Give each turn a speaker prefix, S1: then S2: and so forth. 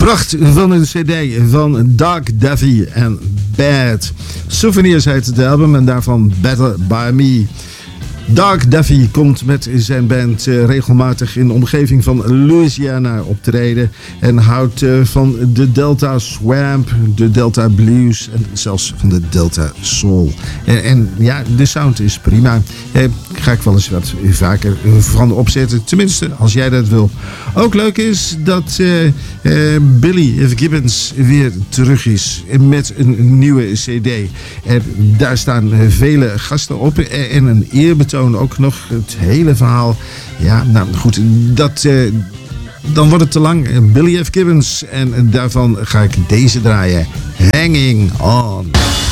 S1: Pracht van een cd van Doug Davy en Bad. Souvenirs heet het album en daarvan Better By Me. Doug Davy komt met zijn band regelmatig in de omgeving van Louisiana optreden en houdt van de Delta Swamp, de Delta Blues en zelfs van de Delta Soul. En ja, de sound is prima. Ga ik wel eens wat vaker van opzetten, tenminste als jij dat wil. Ook leuk is dat Billy Gibbons weer terug is met een nieuwe cd. En daar staan vele gasten op en een eerbetoon ook nog, het hele verhaal. Ja, nou goed, dan wordt het te lang. Billy F. Gibbons en daarvan ga ik deze draaien. Hanging On.